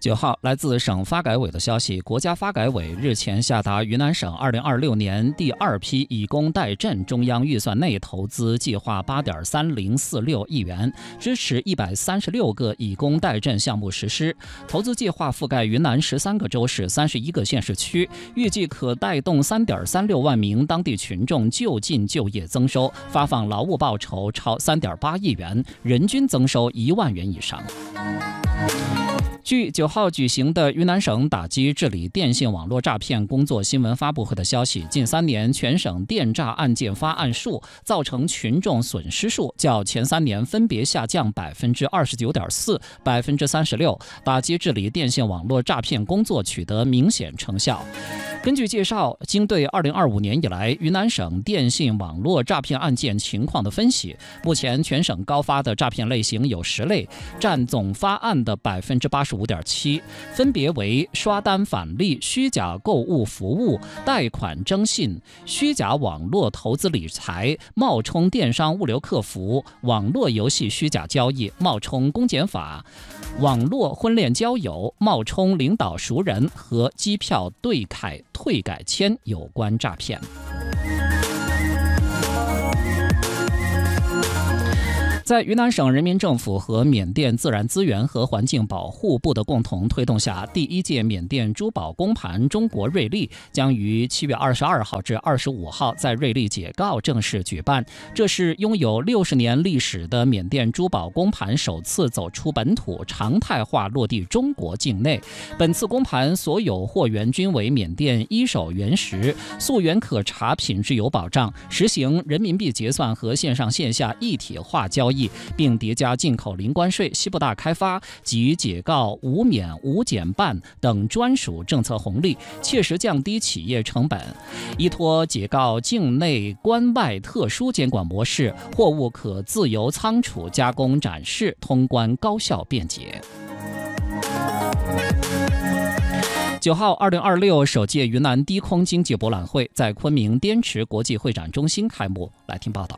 9号，来自省发改委的消息，国家发改委日前下达云南省2026年第2批以工代赈中央预算内投资计划8.3046亿元，支持136个以工代赈项目实施。投资计划覆盖云南13个州市、31个县市区，预计可带动3.36万名当地群众就近就业增收，发放劳务报酬超3.8亿元，人均增收1万元以上。据9号举行的云南省打击治理电信网络诈骗工作新闻发布会的消息，近3年全省电诈案件发案数造成群众损失数较前3年分别下降29.4%、36%，打击治理电信网络诈骗工作取得明显成效。根据介绍，经对2025年以来云南省电信网络诈骗案件情况的分析，目前全省高发的诈骗类型有10类，占总发案的85.7%，分别为刷单返利、虚假购物服务、贷款征信、虚假网络投资理财、冒充电商物流客服、网络游戏虚假交易、冒充公检法、网络婚恋交友、冒充领导熟人和机票兑凯退改签有关诈骗。在云南省人民政府和缅甸自然资源和环境保护部的共同推动下，第1届缅甸珠宝公盘中国瑞丽将于7月22号至25号在瑞丽解告正式举办。这是拥有60年历史的缅甸珠宝公盘首次走出本土，常态化落地中国境内。本次公盘所有货源均为缅甸一手原石，溯源可查，品质有保障，实行人民币结算和线上线下一体化交易，并叠加进口零关税、西部大开发及解告无免无减半等专属政策红利，切实降低企业成本。依托解告境内关外特殊监管模式，货物可自由仓储、加工、展示，通关高效便捷。9号，2026首届云南低空经济博览会在昆明滇池国际会展中心开幕。来听报道。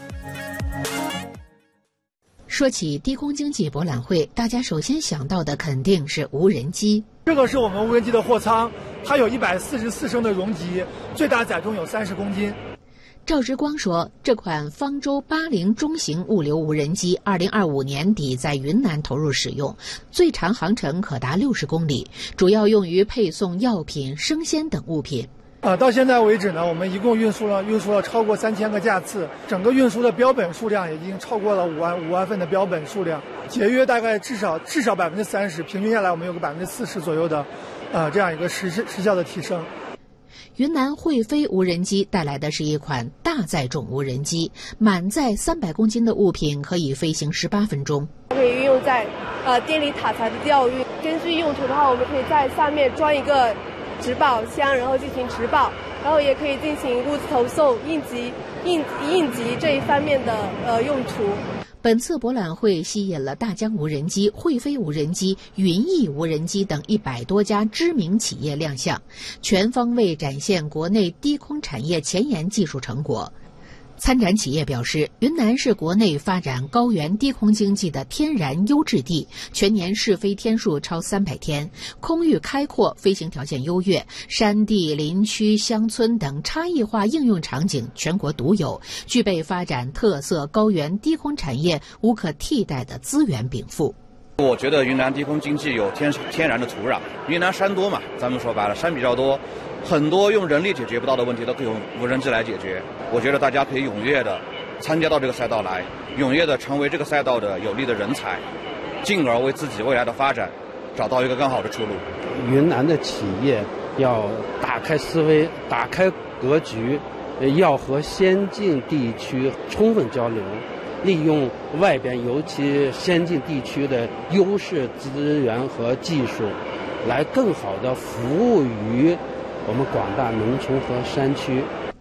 说起低空经济博览会，大家首先想到的肯定是无人机。 这个是我们无人机的货舱，它有144升的容积，最大载重有30公斤。 赵之光说，这款方舟80中型物流无人机2025年底在云南投入使用，最长航程可达60公里，主要用于配送药品、生鲜等物品。 到现在为止呢，我们一共运输了超过3000个架次，整个运输的标本数量已经超过了5万份的标本数量，节约大概至少30%，平均下来我们有个40%左右的，这样一个时效的提升。 云南会飞无人机带来的是一款大载重无人机，满载300公斤的物品可以飞行18分钟。 可以运用在电力塔材的吊运，根据用途的话，我们可以在下面装一个植保箱，然后进行植保，然后也可以进行物资投送、应急这一方面的用途。 本次博览会吸引了大疆无人机、会飞无人机、云翼无人机等100多家知名企业亮相，全方位展现国内低空产业前沿技术成果。参展企业表示，云南是国内发展高原低空经济的天然优质地，全年试飞天数超300天，空域开阔，飞行条件优越，山地、林区、乡村等差异化应用场景全国独有，具备发展特色高原低空产业无可替代的资源禀赋。 我觉得云南低空经济有天然的土壤，云南山多嘛，咱们说白了山比较多，很多用人力解决不到的问题都可以用无人机来解决。我觉得大家可以踊跃的参加到这个赛道来，踊跃的成为这个赛道的有力的人才，进而为自己未来的发展找到一个更好的出路。 云南的企业要打开思维，打开格局，要和先进地区充分交流，利用外边尤其先进地区的优势资源和技术，来更好地服务于我们广大农村和山区。